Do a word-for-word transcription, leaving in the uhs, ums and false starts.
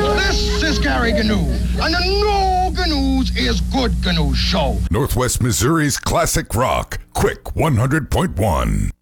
This is Gary Gnu, and the No Gnu's is Good Gnu Show. Northwest Missouri's classic rock, Quick one hundred point one.